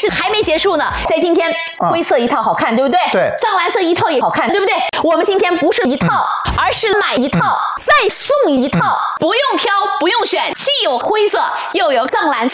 事还没结束呢。在今天，灰色一套好看，对不对？ 对。 藏蓝色一套也好看，对不对？我们今天不是一套，而是买一套再送一套，不用挑，不用选，既有灰色又有藏蓝色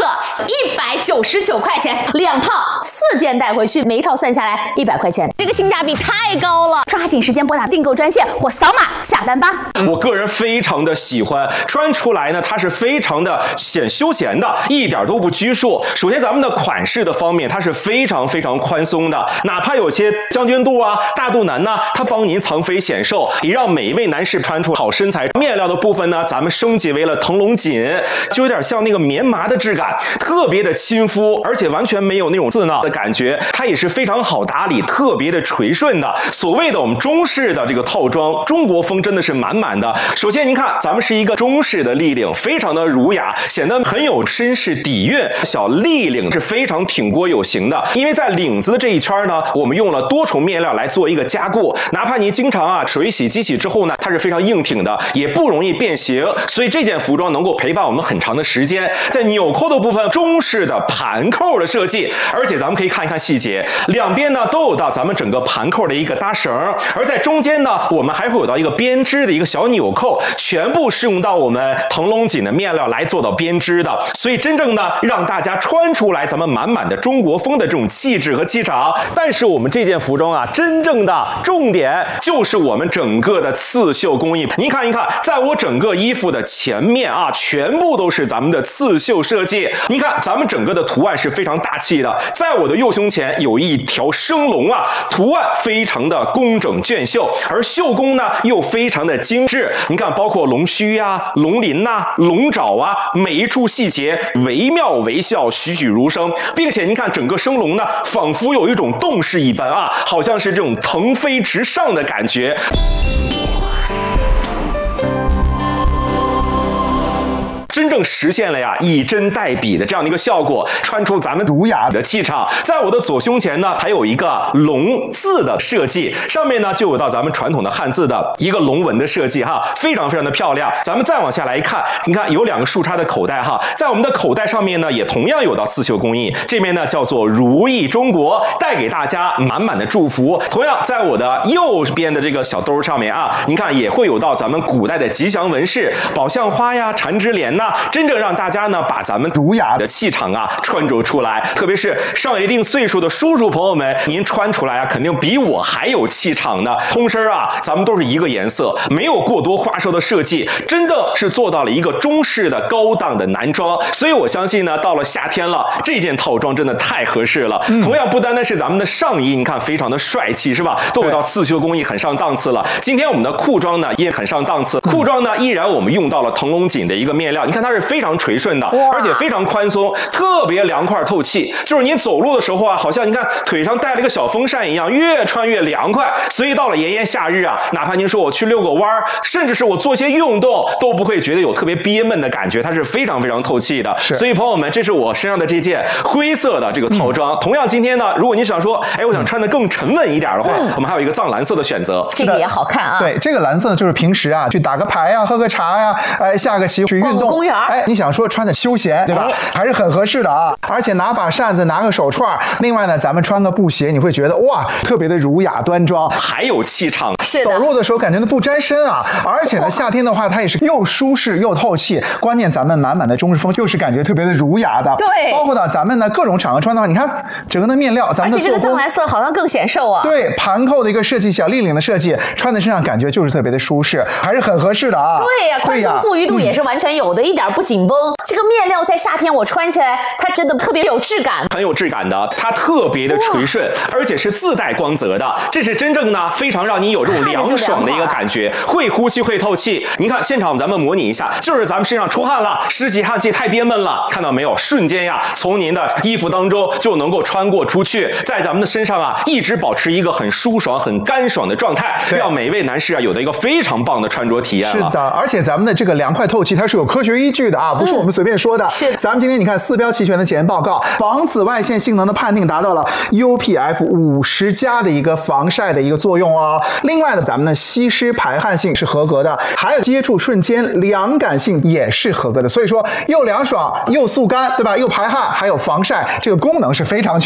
，199块钱2套，4件带回去，每一套算下来100块钱，这个性价比太高了！抓紧时间拨打订购专线或扫码下单吧。 我个人非常的喜欢，穿出来呢，它是非常的显休闲的，一点都不拘束。首先咱们的款式的方面，它是非常宽松的，哪怕有些将军肚啊、大肚腩呢，它帮您藏肥显瘦，也让每一位男士穿出好身材。面料的部分呢，咱们升级为了腾龙锦，就有点像那个棉麻的质感，特别的亲肤，而且完全没有那种刺挠的感觉，它也是非常好打理，特别的垂顺的。所谓的我们中式的这个套装，中国风真的是满满的。首先您看，咱们是一个中式的立领，非常的儒雅，显得很有绅士底蕴。小立领是非常挺锅有型的，因为在领子的这一圈呢，我们用了多重面料来做一个加固，哪怕你经常水洗机洗之后呢，它是非常硬挺的，也不容易变形，所以这件服装能够陪伴我们很长的时间。在纽扣的部分，中式的盘扣的设计，而且咱们可以看一看细节，两边呢都有到咱们整个盘扣的一个搭绳，而在中间呢，我们还会有到一个编织的一个小纽扣，全部是用到我们腾龙锦的面料来做到编织的，所以真正的让大家穿出来咱们满满的中国风的这种气质和气场。但是我们这件服装啊，真正的重点就是我们整个的刺绣工艺。您看一看，在我整个衣服的前面啊，全部都是咱们的刺绣设计。您看咱们整个的图案是非常大气的，在我的右胸前有一条生龙啊，图案非常的工整隽绣，而绣工呢又非常的精致。您看，包括龙须啊、龙鳞呐、龙爪啊，每一处细节惟妙惟肖，栩栩如生，并且您看整个生龙呢，仿佛有一种动势一般啊，好像是这种腾飞直上的感觉。真正实现了呀以真代笔的这样的一个效果，穿出咱们儒雅的气场。在我的左胸前呢，还有一个龙字的设计，上面呢就有到咱们传统的汉字的一个龙纹的设计哈，非常的漂亮。咱们再往下来看，你看有2个竖插的口袋哈，在我们的口袋上面呢，也同样有到刺绣工艺，这边呢叫做如意中国，带给大家满满的祝福。同样在我的右边的这个小兜上面啊，您看也会有到咱们古代的吉祥纹饰，宝相花呀、缠枝莲呐，真正让大家呢把咱们儒雅的气场啊穿着出来。特别是上了一定岁数的叔叔朋友们，您穿出来啊，肯定比我还有气场呢。通身啊，咱们都是一个颜色，没有过多花哨的设计，真的是做到了一个中式的高档的男装。所以我相信呢，到了夏天了，这件套装真的太合适了。同样不单单是咱们的上衣，你看非常的帅气是吧？都有到刺绣工艺很上档次了。今天我们的裤装呢也很上档次，裤装呢依然我们用到了腾龙锦的一个面料，你看它是非常垂顺的，而且非常宽松，特别凉快透气。就是您走路的时候啊，好像你看腿上带了一个小风扇一样，越穿越凉快。所以到了炎炎夏日啊，哪怕您说我去遛个弯，甚至是我做些运动，都不会觉得有特别憋闷的感觉，它是非常透气的。所以朋友们，这是我身上的这件灰色的这个套装。同样今天呢，如果你想说，我想穿得更沉稳一点的话，我们还有一个藏蓝色的选择， 这个也好看啊。 对，这个蓝色就是平时啊去打个牌啊、喝个茶呀、下个棋去运动、 公园， 你想说穿的休闲，对吧？还是很合适的啊。而且拿把扇子，拿个手串，另外呢，咱们穿个布鞋，你会觉得哇，特别的儒雅端庄， 还有气场。 是的， 走路的时候感觉不沾身啊。而且呢，夏天的话，它也是又舒适又透气。关键咱们满满的中式风，又是感觉特别的儒雅的。 对， 包括呢，咱们呢各种场合穿的话，你看整个的面料，咱们的而且这个藏蓝色好像更显瘦啊。 对，盘扣的一个设计，小立领的设计，穿在身上感觉就是特别的舒适，还是很合适的啊。 对呀，宽松富裕度也是完全有的，一点不紧绷。这个面料在夏天我穿起来，它真的特别有质感， 很有质感的，它特别的垂顺，而且是自带光泽的，这是真正呢非常让你有这种凉爽的一个感觉，会呼吸会透气。你看现场咱们模拟一下，就是咱们身上出汗了，湿气汗气太憋闷了，看到没有？瞬间呀，从您的衣服当中就能够穿过出去，在咱们的身上啊一直保持一个很舒爽、很干爽的状态，让每位男士啊有的一个非常棒的穿着体验了。 是的，而且咱们的这个凉快透气，它是有科学依据的啊，不是我们随便说的。 是， 咱们今天你看4标齐全的检验报告，防紫外线性能的判定达到了 UPF50+ 的一个防晒的一个作用哦。另外呢，咱们的吸湿排汗性是合格的，还有接触瞬间凉感性也是合格的。所以说又凉爽又速干，对吧？又排汗，还有防晒，这个功能是非常全。